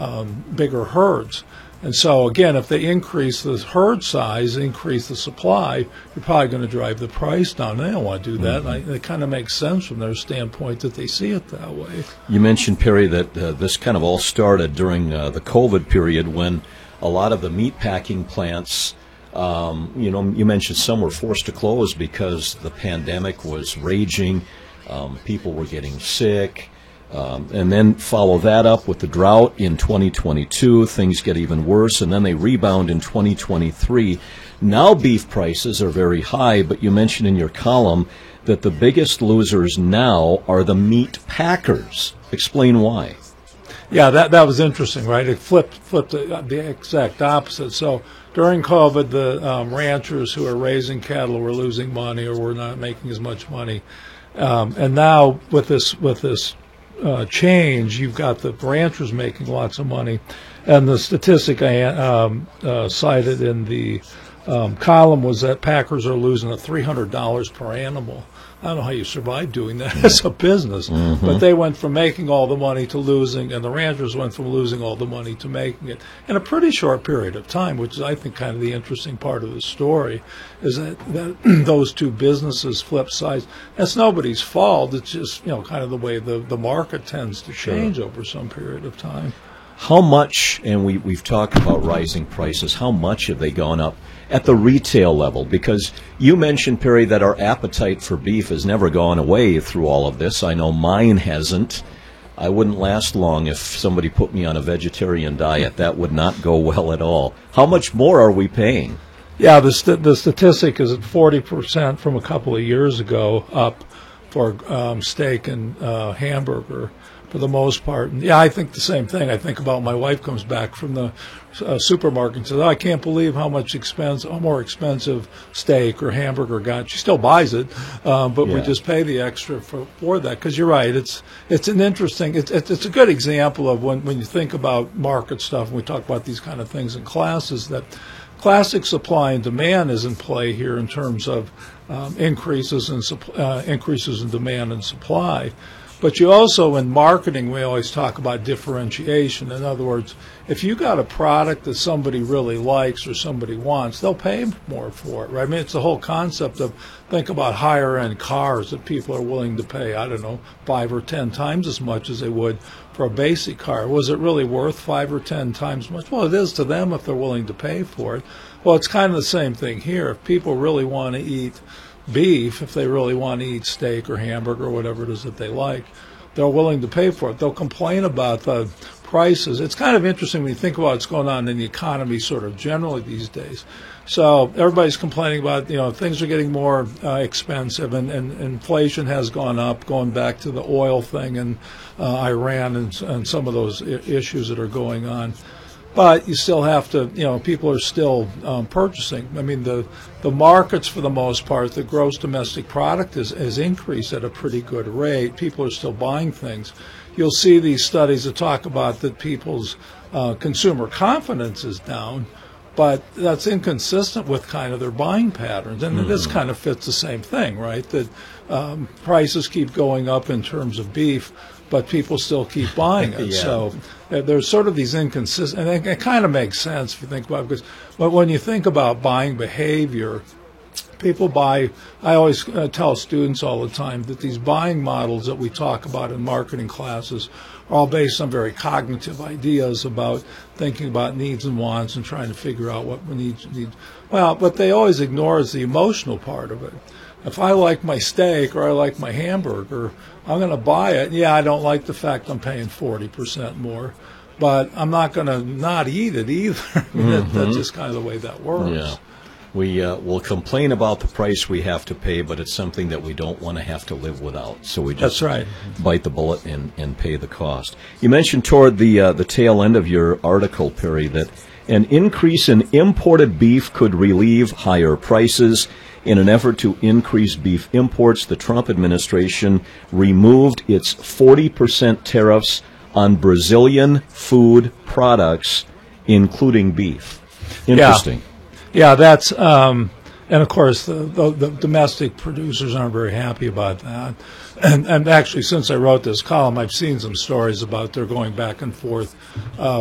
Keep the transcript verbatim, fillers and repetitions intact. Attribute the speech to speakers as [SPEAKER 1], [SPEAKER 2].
[SPEAKER 1] um, bigger herds. And so, again, if they increase the herd size, increase the supply, you're probably going to drive the price down. They don't want to do that. Mm-hmm. And I, it kind of makes sense from their standpoint that they see it that way.
[SPEAKER 2] You mentioned, Perry, that uh, this kind of all started during uh, the COVID period when a lot of the meat packing plants, um, you know, you mentioned some were forced to close because the pandemic was raging. Um, people were getting sick. Um, and then follow that up with the drought in twenty twenty-two. Things get even worse, and then they rebound in twenty twenty-three. Now beef prices are very high, but you mentioned in your column that the biggest losers now are the meat packers. Explain why.
[SPEAKER 1] Yeah, that that was interesting, right? It flipped flipped the, the exact opposite. So during COVID, the um, ranchers who are raising cattle were losing money or were not making as much money, um, and now with this with this Uh, change, you've got the ranchers making lots of money, and the statistic I um, uh, cited in the um, column was that packers are losing at three hundred dollars per animal. I don't know how you survive doing that as a business, mm-hmm. but they went from making all the money to losing, and the ranchers went from losing all the money to making it in a pretty short period of time, which is, I think, kind of the interesting part of the story, is that, that those two businesses flip sides. That's nobody's fault. It's just, you know, kind of the way the, the market tends to change sure. over some period of time.
[SPEAKER 2] How much, and we, we've talked about rising prices, how much have they gone up at the retail level? Because you mentioned, Perry, that our appetite for beef has never gone away through all of this. I know mine hasn't. I wouldn't last long if somebody put me on a vegetarian diet. That would not go well at all. How much more are we paying?
[SPEAKER 1] Yeah, the, st- the statistic is at forty percent from a couple of years ago up for um, steak and uh, hamburger. For the most part. And yeah, I think the same thing. I think about my wife comes back from the uh, supermarket and says, oh, I can't believe how much expense, how more expensive steak or hamburger got. She still buys it, um, but yeah. we just pay the extra for, for that. Because you're right, it's it's an interesting, it's it's a good example of when, when you think about market stuff, and we talk about these kind of things in classes, that classic supply and demand is in play here in terms of um, increases in uh, increases in demand and supply. But you also, in marketing, we always talk about differentiation. In other words, if you got a product that somebody really likes or somebody wants, they'll pay more for it, right? I mean, it's the whole concept of, think about higher-end cars that people are willing to pay, I don't know, five or ten times as much as they would for a basic car. Was it really worth five or ten times as much? Well, it is to them if they're willing to pay for it. Well, it's kind of the same thing here. If people really want to eat beef, if they really want to eat steak or hamburger or whatever it is that they like, they're willing to pay for it. They'll complain about the prices. It's kind of interesting when you think about what's going on in the economy sort of generally these days. So everybody's complaining about, you know, things are getting more uh, expensive, and, and inflation has gone up, going back to the oil thing and uh, Iran and, and some of those I- issues that are going on. But you still have to, you know, people are still um, purchasing. I mean, the the markets, for the most part, the gross domestic product is, has increased at a pretty good rate. People are still buying things. You'll see these studies that talk about that people's uh, consumer confidence is down, but that's inconsistent with kind of their buying patterns. And mm-hmm. this kind of fits the same thing, right? That um, prices keep going up in terms of beef, but people still keep buying it. yeah. So uh, there's sort of these inconsistent, and it, it kind of makes sense if you think about it, because but when you think about buying behavior, people buy, I always uh, tell students all the time that these buying models that we talk about in marketing classes are all based on very cognitive ideas about thinking about needs and wants and trying to figure out what we need. need. Well, what they always ignore is the emotional part of it. If I like my steak or I like my hamburger, I'm going to buy it. Yeah, I don't like the fact I'm paying forty percent more, but I'm not going to not eat it either. mm-hmm. that, that's just kind of the way that works.
[SPEAKER 2] Yeah. We uh, will complain about the price we have to pay, but it's something that we don't want to have to live without. So we just
[SPEAKER 1] That's right.
[SPEAKER 2] bite the bullet and, and pay the cost. You mentioned toward the uh, the tail end of your article, Perry, that an increase in imported beef could relieve higher prices. In an effort to increase beef imports, the Trump administration removed its forty percent tariffs on Brazilian food products, including beef. Interesting.
[SPEAKER 1] Yeah. Yeah, that's, um, and of course, the, the, the domestic producers aren't very happy about that. And, and actually, since I wrote this column, I've seen some stories about they're going back and forth uh,